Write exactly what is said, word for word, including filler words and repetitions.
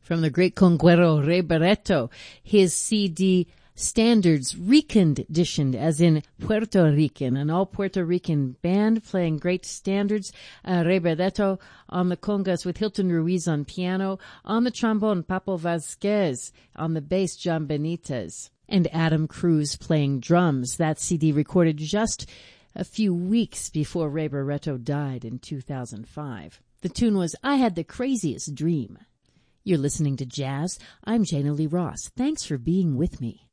From the great conguero Ray Barretto, his C D Standards reconditioned, as in Puerto Rican, an all Puerto Rican band playing great standards. Uh, Ray Barretto on the congas with Hilton Ruiz on piano, on the trombone Papo Vasquez, on the bass John Benitez, and Adam Cruz playing drums. That C D recorded just a few weeks before Ray Barretto died in two thousand five. The tune was I Had the Craziest Dream. You're listening to Jazz. I'm Jana Lee Ross. Thanks for being with me.